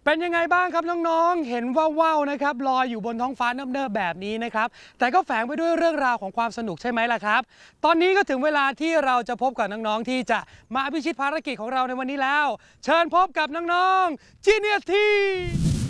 เป็นยังไงบ้างครับน้องๆเห็นว่าวๆนะครับลอยอยู่บนท้องฟ้าเนิบๆแบบนี้นะครับแต่ก็แฝงไปด้วยเรื่องราวของความสนุกใช่ไหมล่ะครับตอนนี้ก็ถึงเวลาที่เราจะพบกับน้องๆที่จะมาพิชิตภารกิจของเราในวันนี้แล้วเชิญพบกับน้องๆ Genius Team